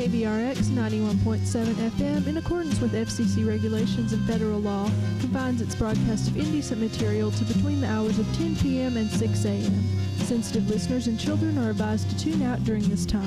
KVRX 91.7 FM, in accordance with FCC regulations and federal law, confines its broadcast of indecent material to between the hours of 10 p.m. and 6 a.m. Sensitive listeners and children are advised to tune out during this time.